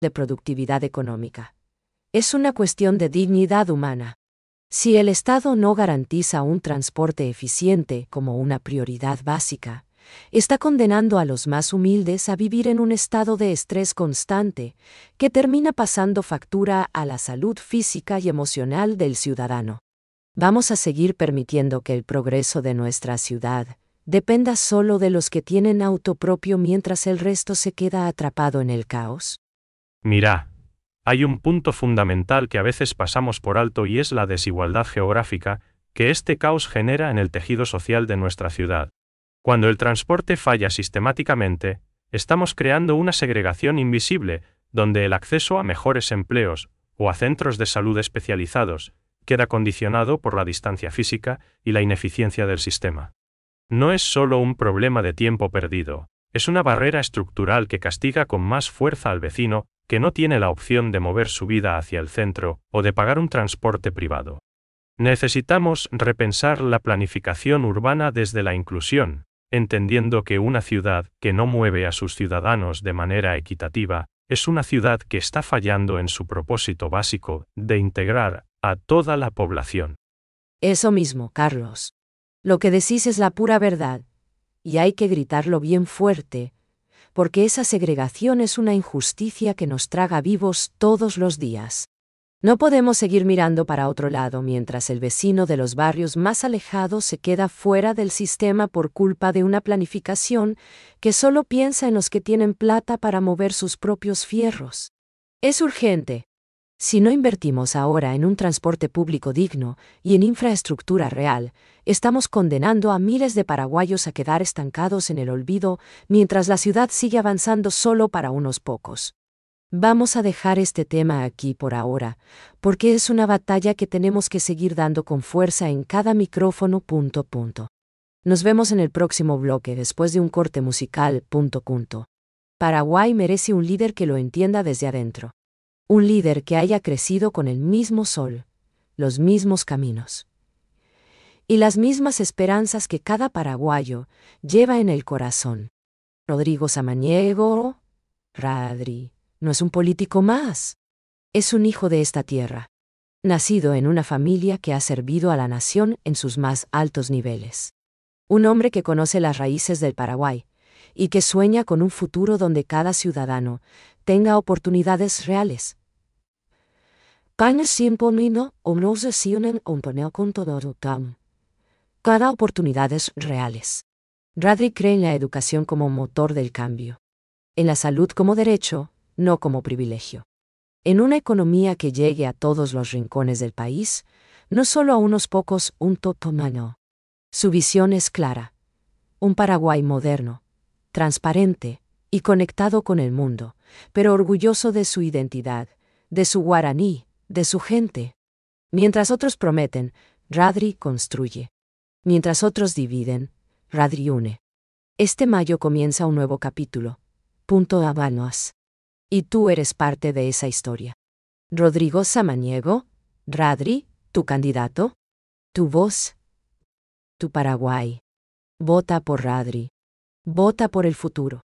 de productividad económica. Es una cuestión de dignidad humana. Si el Estado no garantiza un transporte eficiente como una prioridad básica, está condenando a los más humildes a vivir en un estado de estrés constante que termina pasando factura a la salud física y emocional del ciudadano. ¿Vamos a seguir permitiendo que el progreso de nuestra ciudad dependa solo de los que tienen auto propio mientras el resto se queda atrapado en el caos? Mira, hay un punto fundamental que a veces pasamos por alto y es la desigualdad geográfica que este caos genera en el tejido social de nuestra ciudad. Cuando el transporte falla sistemáticamente, estamos creando una segregación invisible, donde el acceso a mejores empleos o a centros de salud especializados queda condicionado por la distancia física y la ineficiencia del sistema. No es solo un problema de tiempo perdido, es una barrera estructural que castiga con más fuerza al vecino que no tiene la opción de mover su vida hacia el centro o de pagar un transporte privado. Necesitamos repensar la planificación urbana desde la inclusión, entendiendo que una ciudad que no mueve a sus ciudadanos de manera equitativa es una ciudad que está fallando en su propósito básico de integrar a toda la población. Eso mismo, Carlos. Lo que decís es la pura verdad, y hay que gritarlo bien fuerte, porque esa segregación es una injusticia que nos traga vivos todos los días. No podemos seguir mirando para otro lado mientras el vecino de los barrios más alejados se queda fuera del sistema por culpa de una planificación que solo piensa en los que tienen plata para mover sus propios fierros. Es urgente. Si no invertimos ahora en un transporte público digno y en infraestructura real, estamos condenando a miles de paraguayos a quedar estancados en el olvido mientras la ciudad sigue avanzando solo para unos pocos. Vamos a dejar este tema aquí por ahora, porque es una batalla que tenemos que seguir dando con fuerza en cada micrófono. Nos vemos en el próximo bloque después de un corte musical. Paraguay merece un líder que lo entienda desde adentro. Un líder que haya crecido con el mismo sol, los mismos caminos y las mismas esperanzas que cada paraguayo lleva en el corazón. Rodrigo Samaniego, Radri, no es un político más. Es un hijo de esta tierra, nacido en una familia que ha servido a la nación en sus más altos niveles. Un hombre que conoce las raíces del Paraguay y que sueña con un futuro donde cada ciudadano tenga oportunidades reales. Cada oportunidades reales. Radri cree en la educación como motor del cambio, en la salud como derecho, no como privilegio. En una economía que llegue a todos los rincones del país, no solo a unos pocos, un totomano. Su visión es clara. Un Paraguay moderno, transparente y conectado con el mundo, pero orgulloso de su identidad, de su guaraní, de su gente. Mientras otros prometen, Radri construye. Mientras otros dividen, Radri une. Este mayo comienza un nuevo capítulo. Habanos. Y tú eres parte de esa historia. Rodrigo Samaniego, Radri, tu candidato, tu voz, tu Paraguay. Vota por Radri. Vota por el futuro.